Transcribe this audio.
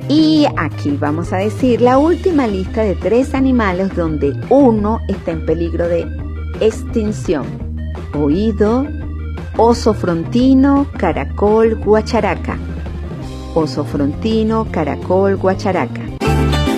Y aquí vamos a decir la última lista de 3 animales donde uno está en peligro de extinción. Oído, oso frontino, caracol, guacharaca. Oso frontino, caracol, guacharaca.